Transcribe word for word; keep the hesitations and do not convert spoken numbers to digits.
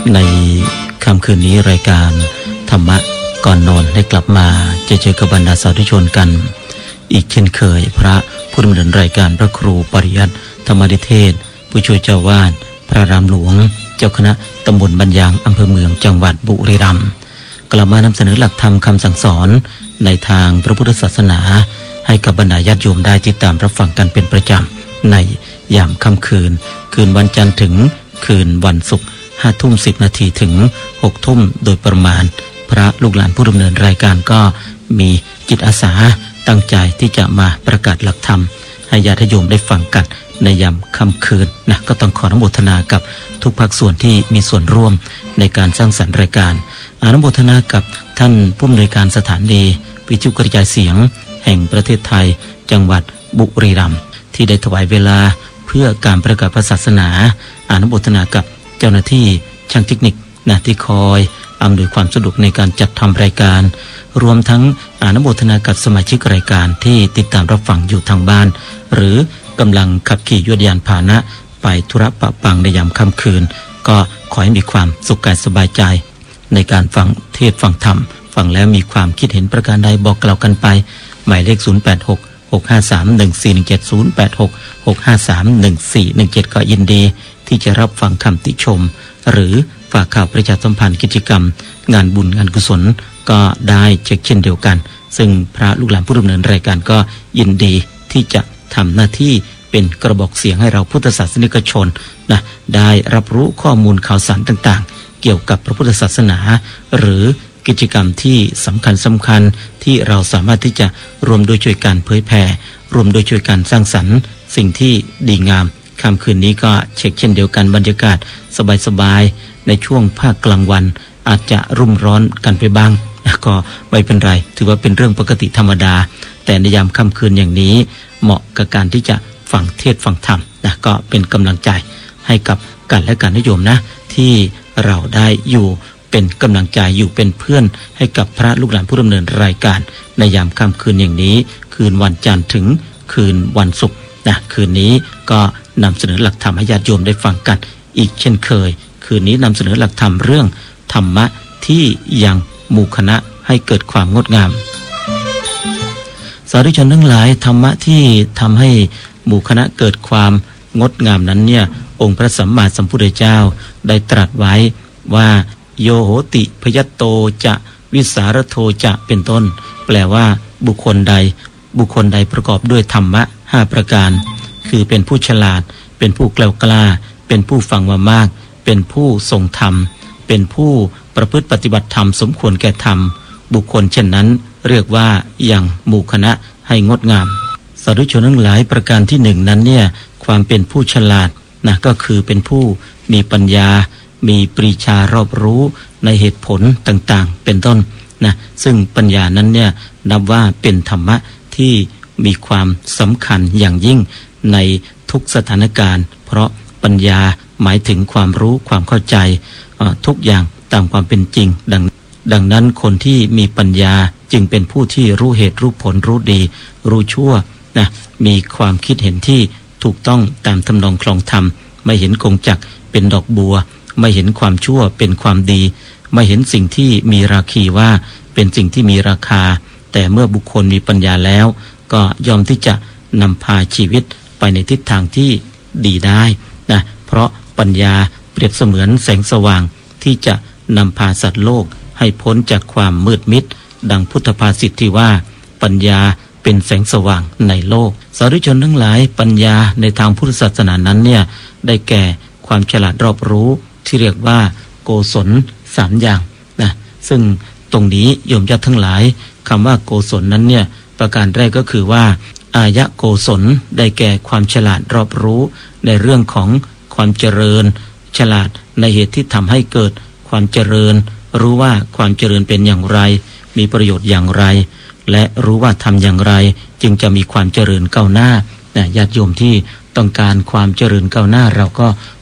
ในค่ำคืนนี้รายการธรรมะก่อนนอนได้กลับมาจะเจอกับบรรดาสาธุชนกันอีกเช่นเคยพระผู้ดำเนินรายการพระครูปริยัติธรรมนิเทศผู้ช่วยเจ้าวาดพระรามหลวงเจ้าคณะตำบลบรรยางอำเภอเมืองจังหวัดบุรีรัมย์กลับมานำเสนอหลักธรรมคำสั่งสอนในทางพระพุทธศาสนาให้กับบรรดาญาติโยมได้ติดตามรับฟังกันเป็นประจำในยามค่ำคืนคืนวันจันทร์ถึงคืนวันศุกร์ห้าทุ่มสิบนาทีถึงหกทุ่มโดยประมาณพระลูกหลานผู้ดำเนินรายการก็มีจิตอาสาตั้งใจที่จะมาประกาศหลักธรรมให้ญาติโยมได้ฟังกันในยามค่ำคืนนะก็ต้องขออนุโมทนากับทุกภาคส่วนที่มีส่วนร่วมในการสร้างสรรค์รายการอนุโมทนากับท่านผู้อำนวยการสถานีวิทยุกระจายเสียงแห่งประเทศไทยจังหวัดบุรีรัมย์ที่ได้ถวายเวลาเพื่อการประกาศศาสนาอนุโมทนากับเจ้าหน้าที่ช่างเทคนิคนะที่คอยอำนวยความสะดวกในการจัดทำรายการรวมทั้งอนุโมทนากับสมาชิกรายการที่ติดตามรับฟังอยู่ทางบ้านหรือกำลังขับขี่ยวดยานพาหนะไปธุระปะปังในยามค่ำคืนก็ขอให้มีความสุขกายสบายใจในการฟังเทศน์ฟังธรรมฟังแล้วมีความคิดเห็นประการใดบอกกล่าวกันไปหมายเลขศูนย์ แปด หก หก ห้า สาม หนึ่ง สี่ หนึ่ง เจ็ด ศูนย์ แปด หก หก ห้า สาม หนึ่ง สี่ หนึ่ง เจ็ดก็ยินดีที่จะรับฟังคำติชมหรือฝากข่าวประชาสัมพันธ์กิจกรรมงานบุญงานกุศลก็ได้เช็คเช่นเดียวกันซึ่งพระลูกหลานผู้ดำเนินรายการก็ยินดีที่จะทำหน้าที่เป็นกระบอกเสียงให้เราพุทธศาสนิกชนนะได้รับรู้ข้อมูลข่าวสารต่างๆเกี่ยวกับพระพุทธศาสนาหรือกิจกรรมที่สำคัญสำคัญที่เราสามารถที่จะรวมโดยช่วยการเผยแผ่รวมโดยช่วยการสร้างสรรค์สิ่งที่ดีงามค่ำคืนนี้ก็เช็คเช่นเดียวกันบรรยากาศสบายๆในช่วงภาคกลางวันอาจจะรุ่มร้อนกันไปบ้างก็ไม่เป็นไรถือว่าเป็นเรื่องปกติธรรมดาแต่ในยามค่ำคืนอย่างนี้เหมาะกับการที่จะฟังเทศน์ฟังธรรมนะก็เป็นกำลังใจให้กับกันและกันนิยมนะที่เราได้อยู่เป็นกำลังใจอยู่เป็นเพื่อนให้กับพระลูกหลานผู้ดำเนินรายการในยามค่ำคืนอย่างนี้คืนวันจันทร์ถึงคืนวันศุกร์นะคืนนี้ก็นำเสนอหลักธรรมให้ญาติโยมได้ฟังกันอีกเช่นเคยคืนนี้นำเสนอหลักธรรมเรื่องธรรมะที่ยังหมู่คณะให้เกิดความงดงามสาธุชนทั้งหลายธรรมะที่ทำให้หมู่คณะเกิดความงดงามนั้นเนี่ยองค์พระสัมมาสัมพุทธเจ้าได้ตรัสไว้ว่าโยโหติพยัตโตจะวิสารโทจะเป็นต้นแปลว่าบุคคลใดบุคคลใดประกอบด้วยธรรมะห้าประการคือเป็นผู้ฉลาดเป็นผู้แกล้วกล้าเป็นผู้ฟังมามากเป็นผู้ทรงธรรมเป็นผู้ประพฤติปฏิบัติธรรมสมควรแก่ธรรมบุคคลเช่นนั้นเรียกว่ายังหมู่คณะให้งดงามสาธุชนทั้งหลายประการที่หนึ่งนั้นเนี่ยความเป็นผู้ฉลาดนะก็คือเป็นผู้มีปัญญามีปรีชารอบรู้ในเหตุผลต่างๆเป็นต้นนะซึ่งปัญญานั้นเนี่ยนับว่าเป็นธรรมะที่มีความสำคัญอย่างยิ่งในทุกสถานการณ์เพราะปัญญาหมายถึงความรู้ความเข้าใจทุกอย่างตามความเป็นจริงดังดังนั้นคนที่มีปัญญาจึงเป็นผู้ที่รู้เหตุรู้ผลรู้ดีรู้ชั่วนะมีความคิดเห็นที่ถูกต้องตามทำนองคลองธรรมไม่เห็นกงจักรเป็นดอกบัวไม่เห็นความชั่วเป็นความดีไม่เห็นสิ่งที่มีราคีว่าเป็นสิ่งที่มีราคาแต่เมื่อบุคคลมีปัญญาแล้วก็ยอมที่จะนำพาชีวิตไปในทิศทางที่ดีได้นะเพราะปัญญาเปรียบเสมือนแสงสว่างที่จะนำพาสัตว์โลกให้พ้นจากความมืดมิดดังพุทธภาษิตที่ว่าปัญญาเป็นแสงสว่างในโลกสาธุชนทั้งหลายปัญญาในทางพุทธศาสนานั้นเนี่ยได้แก่ความฉลาดรอบรู้ที่เรียกว่าโกศลสามอย่างนะซึ่งตรงนี้โยมญาติทั้งหลายคำว่าโกศลนั้นเนี่ยประการแรกก็คือว่าอายะโกศลได้แก่ความฉลาดรอบรู้ในเรื่องของความเจริญฉลาดในเหตุที่ทำให้เกิดความเจริญรู้ว่าความเจริญเป็นอย่างไรมีประโยชน์อย่างไรและรู้ว่าทำอย่างไรจึงจะมีความเจริญก้าวหน้าญาติโยมที่ต้องการความเจริญก้าวหน้าเราก็